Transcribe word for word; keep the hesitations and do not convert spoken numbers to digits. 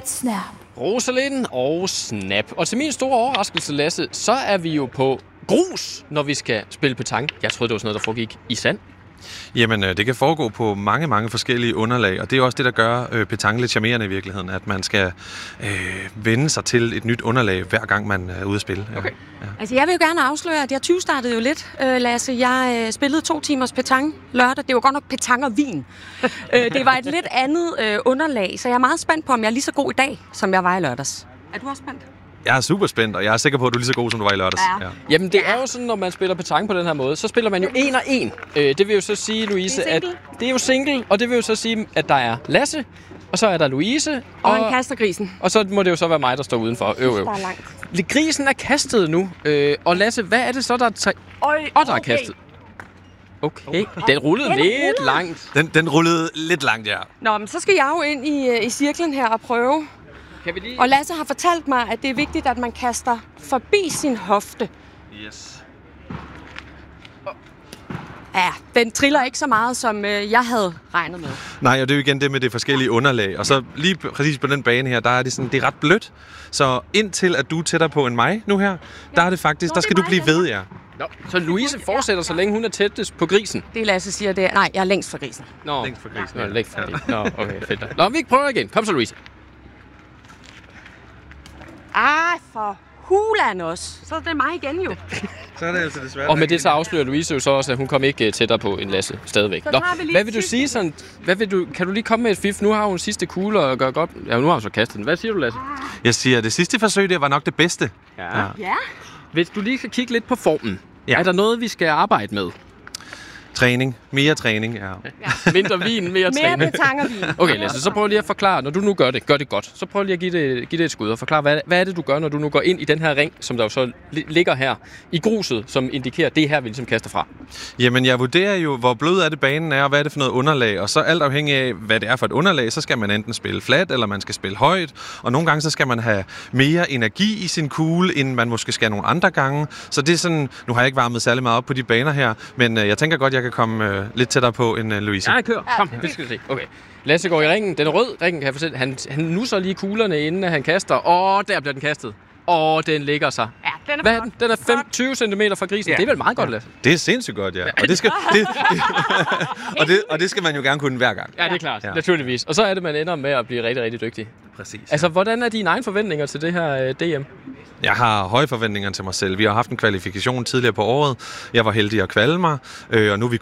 et snap. Rosalind og Snap. Og til min store overraskelse, Lasse, så er vi jo på grus, når vi skal spille petanque. Jeg troede, det var sådan noget, der foregik i sand. Jamen, det kan foregå på mange, mange forskellige underlag, og det er også det, der gør øh, petanque lidt charmerende i virkeligheden, at man skal øh, vende sig til et nyt underlag, hver gang man er ude at spille. Okay. Ja. Altså, jeg vil jo gerne afsløre, at jeg tyve-startede jo lidt, øh, Lasse. Jeg øh, spillede to timers petanque lørdag. Det var godt nok petanque og vin. øh, det var et lidt andet øh, underlag, så jeg er meget spændt på, om jeg er lige så god i dag, som jeg var i lørdags. Er du også spændt? Jeg er super spændt, og jeg er sikker på, at du er lige så god, som du var i lørdags. Ja. Ja. Jamen, det er jo sådan, når man spiller petanque på den her måde, så spiller man jo en og en. Øh, det vil jo så sige, Louise, det er at det er jo single, og det vil jo så sige, at der er Lasse, og så er der Louise. Og, og en kastergrisen. Og så må det jo så være mig, der står udenfor. Øv, øv. Der er langt. Grisen er kastet nu. Øh, og Lasse, hvad er det så, der er... T- Øj, og der er okay. kastet. Okay, den rullede Den lidt ruller. langt. Den, den rullede lidt langt, ja. Nå, men så skal jeg jo ind i, øh, i cirklen her og prøve. Kan vi lige... Og Lasse har fortalt mig, at det er vigtigt, at man kaster forbi sin hofte. Yes. Ja, den triller ikke så meget, som øh, jeg havde regnet med. Nej, og det er jo igen det med det forskellige underlag. Og så lige præcis på den bane her, der er det sådan, det er ret blødt. Så indtil at du er tættere på end mig nu her, ja. der er det faktisk, Nå, der det er skal du mig, blive den ved, ja. Nå, så Louise fortsætter, så længe hun er tættest på grisen. Det Lasse siger, det er... Nej, jeg er længst fra grisen. Nå, Længst fra grisen, Nå, ja. længst fra grisen. Nå, okay, fedt. Nå, vi prøver igen. Kom så, Louise. Ah, for hulan også. Så er det mig igen jo. Så er det altså desværre. Og med det så afslører Louise jo så også, at hun kom ikke tættere på en Lasse stadigvæk. Så Nå, tager vi lige hvad vil du sidste. sige sådan... Hvad vil du, kan du lige komme med et fif? Nu har hun sidste kugle og gør godt... Ja, nu har hun så kastet den. Hvad siger du, Lasse? Jeg siger, at det sidste forsøg, det var nok det bedste. Ja. Ja. Hvis du lige skal kigge lidt på formen. Ja. Er der noget, vi skal arbejde med? Træning. Mere træning, ja. Mindre vin, mere Mere træning. petanque og vin. Okay, Lasse, så prøv lige at forklare, når du nu gør det, gør det godt. Så prøv lige at give det, give det et skud og forklare, hvad, hvad er det, du gør, når du nu går ind i den her ring, som der jo så li- ligger her i gruset, som indikerer, det er her, vi ligesom kaster fra. Jamen, jeg vurderer jo, hvor blød er det banen er, og hvad er det for noget underlag. Og så alt afhængig af, hvad det er for et underlag, så skal man enten spille flat, eller man skal spille højt. Og nogle gange, så skal man have mere energi i sin kugle, end man måske skal nogle andre gange. Så det er sådan, nu har jeg ikke varmet særlig meget op på de baner her, men øh, jeg tænker godt, jeg kan komme øh, lidt tættere på end øh, Louise. Ja, kør. Kom, vi skal se. Okay. Lasse går i ringen. Den er rød. Ringen kan jeg fortælle. Han, han nusser lige kuglerne, inden han kaster. Og der bliver den kastet. Og den ligger sig. Ja, den er Hvad er flot. den? Den er fem, tyve centimeter fra grisen. Ja. Det er vel meget godt, Lasse? Det er sindssygt godt, ja. Og det skal, det, det, og, det, og det skal man jo gerne kunne hver gang. Ja, det er klart. Ja. Naturligvis. Og så er det, man ender med at blive rigtig, rigtig dygtig. Præcis. Altså, hvordan er dine egne forventninger til det her uh, D M? Jeg har høje forventninger til mig selv. Vi har haft en kvalifikation tidligere på året. Jeg var heldig at kvalde mig, øh, og nu er vi